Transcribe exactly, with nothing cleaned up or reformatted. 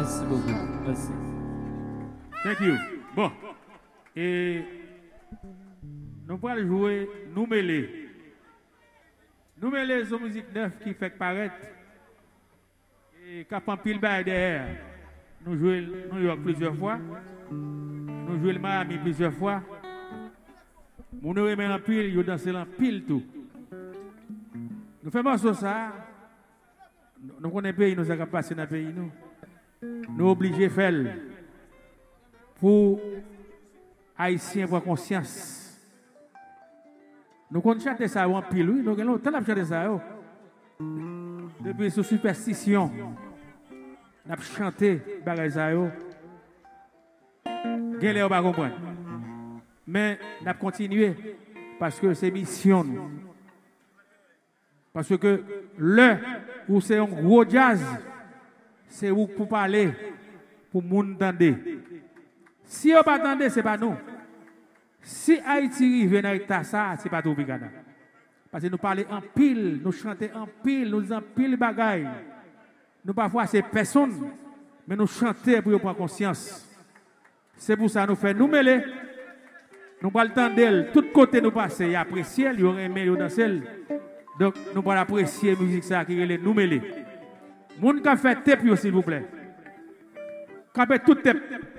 Merci beaucoup. Merci. Thank you. Bon. Et nous allons jouer Nous mêler. Nous mêler, c'est une musique neuve qui fait paraître. Et quand on pile bail derrière, nous jouons New York plusieurs fois. Nous jouons le Miami plusieurs fois. Nous nous remettons en pile, nous dansons en pile tout. Nous faisons ça. Nous connaissons le pays, nous avons passé dans le pays. Nous sommes obligés de faire pour Haïtiens avoir conscience. Nous avons chanté ça en pile, oui. Nous avons longtemps chanté ça. Depuis sous superstition, nous avons chanté ça. Nous avons pas comprendre. Mais nous avons continué parce que c'est mission. Parce que le où c'est un gros jazz, c'est où pour parler, pour moun entendre. Si on pas entendre, c'est pas nous. Si Haïti vient avec ça, c'est pas tout Bigana. Parce que nous parlons en pile, nous chantons en pile, nous disons en pile bagaille. Nous parfois c'est personne, mais nous chantons pour prendre conscience. C'est pour ça que nous faisons nous mêler. Nous parlons d'elle, tout côté nous passer, et apprécier, il y aurait aimé danser. Donc nous allons apprécier la musique ça qui est nous mêler. Moun ka fait tep s'il vous plaît. Ka fait tout tep.